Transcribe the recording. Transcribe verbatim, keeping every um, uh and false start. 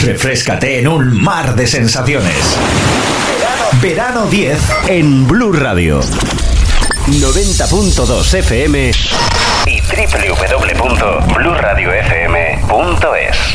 Refréscate en un mar de sensaciones. Verano diez en Blue Radio. noventa punto dos F M y doble u doble u doble u punto blue radio f m punto es.